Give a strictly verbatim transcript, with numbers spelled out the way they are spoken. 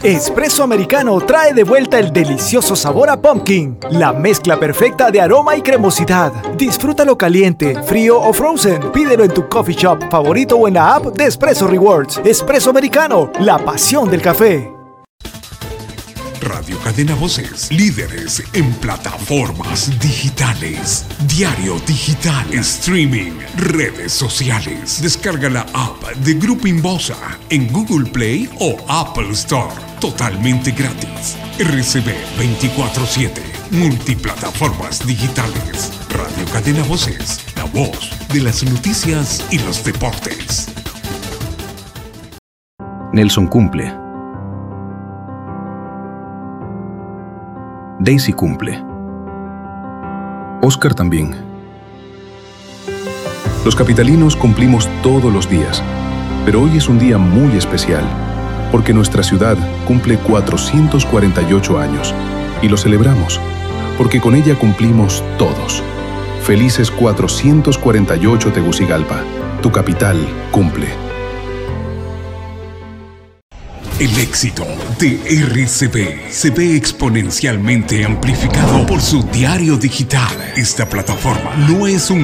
Espresso Americano trae de vuelta el delicioso sabor a pumpkin, la mezcla perfecta de aroma y cremosidad. Disfrútalo caliente, frío o frozen. Pídelo en tu coffee shop favorito o en la app de Espresso Rewards. Espresso Americano, la pasión del café. Radio Cadena Voces, líderes en plataformas digitales, diario digital, streaming, redes sociales. Descarga la app de Grupo Inbosa en Google Play o Apple Store, totalmente gratis. R C B veinticuatro siete, multiplataformas digitales. Radio Cadena Voces, la voz de las noticias y los deportes. Nelson cumple. Daisy cumple. Oscar también. Los capitalinos cumplimos todos los días, pero hoy es un día muy especial, porque nuestra ciudad cumple cuatrocientos cuarenta y ocho años, y lo celebramos, porque con ella cumplimos todos. Felices cuatrocientos cuarenta y ocho Tegucigalpa, tu capital cumple. El éxito de R C B se ve exponencialmente amplificado por su diario digital. Esta plataforma no es un